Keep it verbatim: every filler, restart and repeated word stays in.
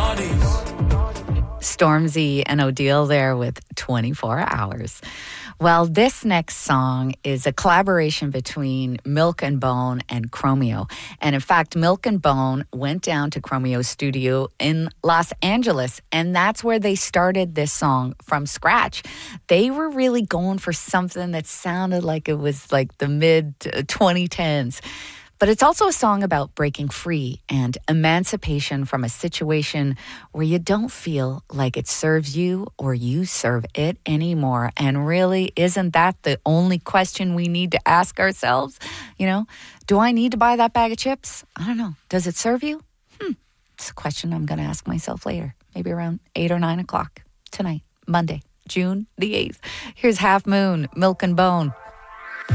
Stormzy and O'Deal there with twenty-four hours. Well, this next song is a collaboration between Milk and Bone and Chromeo. And in fact, Milk and Bone went down to Chromeo's studio in Los Angeles, and that's where they started this song from scratch. They were really going for something that sounded like it was like the mid twenty tens. But it's also a song about breaking free and emancipation from a situation where you don't feel like it serves you or you serve it anymore. And really, isn't that the only question we need to ask ourselves? You know, do I need to buy that bag of chips? I don't know. Does it serve you? Hmm. It's a question I'm going to ask myself later, maybe around eight or nine o'clock tonight, Monday, June the eighth. Here's Half Moon, Milk and Bone.